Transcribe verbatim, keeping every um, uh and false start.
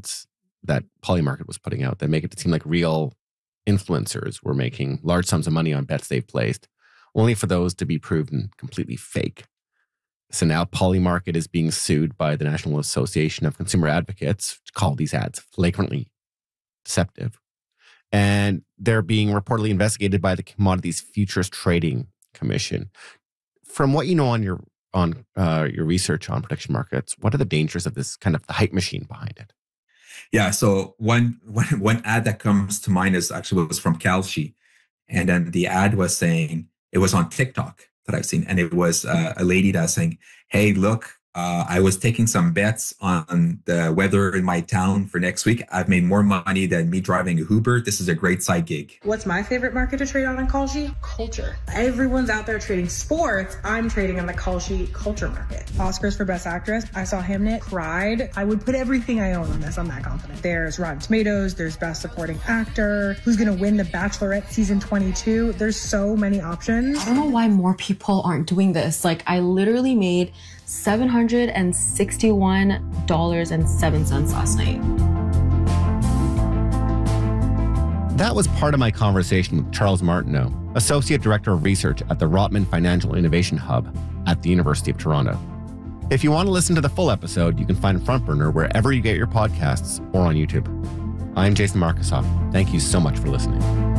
ads that Polymarket was putting out that make it seem like real influencers were making large sums of money on bets they've placed, only for those to be proven completely fake. So now Polymarket is being sued by the National Association of Consumer Advocates to call these ads flagrantly deceptive. And they're being reportedly investigated by the Commodities Futures Trading Commission. From what you know on your on uh, your research on prediction markets, what are the dangers of this kind of the hype machine behind it? Yeah, so one, one, one ad that comes to mind is actually was from Kalshi. And then the ad was saying, it was on TikTok that I've seen. And it was uh, a lady that's saying, hey, look, uh, I was taking some bets on the weather in my town for next week. I've made more money than me driving a Uber. This is a great side gig. What's my favorite market to trade on in Kalshi? Culture. Everyone's out there trading sports. I'm trading on the Kalshi culture market. Oscars for Best Actress. I saw Hamnet, cried. I would put everything I own on this. I'm that confident. There's Rotten Tomatoes. There's Best Supporting Actor. Who's going to win The Bachelorette season twenty-two? There's so many options. I don't know why more people aren't doing this. Like, I literally made seven hundred sixty-one dollars and seven cents last night. That was part of my conversation with Charles Martineau, Associate Director of Research at the Rotman Financial Innovation Hub at the University of Toronto. If you want to listen to the full episode, you can find Front Burner wherever you get your podcasts or on YouTube. I'm Jason Markusoff. Thank you so much for listening.